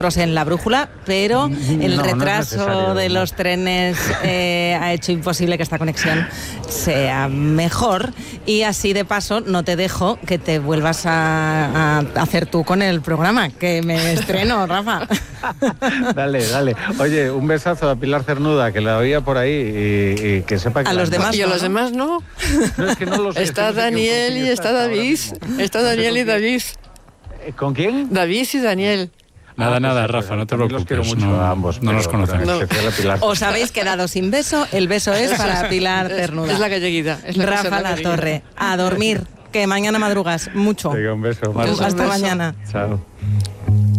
en la brújula, pero el retraso de los trenes ha hecho imposible que esta conexión sea mejor, y así de paso no te dejo que te vuelvas a hacer tú con el programa, que me estreno, Rafa. Dale. Oye, un besazo a Pilar Cernuda, que la oía por ahí, y que sepa que... A los demás y a los demás no. No, es que no lo sé. Está Daniel y está David. Está Daniel y David. ¿Con quién? David y Daniel. Nada, Rafa, no te preocupes. Los quiero mucho a ambos. No nos conocemos. Os habéis quedado sin beso, el beso es para Pilar Cernuda. Es la galleguita. Rafa La Torre, a dormir, que mañana madrugas mucho. Venga, un beso. Hasta mañana. Chao.